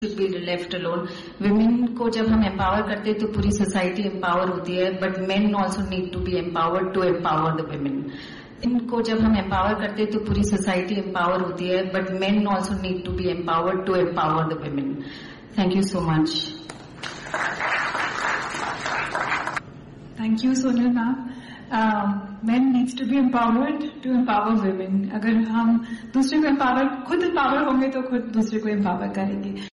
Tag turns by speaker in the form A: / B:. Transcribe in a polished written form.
A: should be left alone. Women को जब हम empower करते हैं तो पूरी society empower होती है, but men also need to be empowered to empower the women. इनको जब हम empower करते हैं तो पूरी society empower होती है, but men also need to be empowered to empower the women. Thank you so much.
B: Thank you, Sonal ma'am. Men needs to be empowered to empower women. अगर हम दूसरे को खुद empower होंगे तो खुद दूसरे को empower करेंगे.